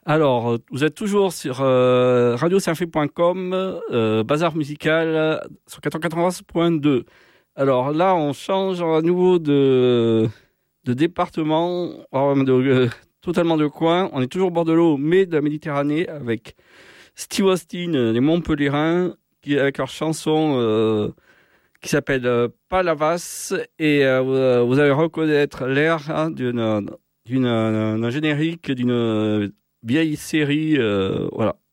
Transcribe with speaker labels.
Speaker 1: Alors, vous êtes toujours sur radiosainfé.com, Bazar musical sur 480.2. Alors là, on change à nouveau de département, totalement de coin. On est toujours au bord de l'eau, mais de la Méditerranée, avec Steve Austin, les Montpellierins, avec leur chanson qui s'appelle Palavas. Et vous allez reconnaître l'air d'un générique d'une vieille série. Voilà.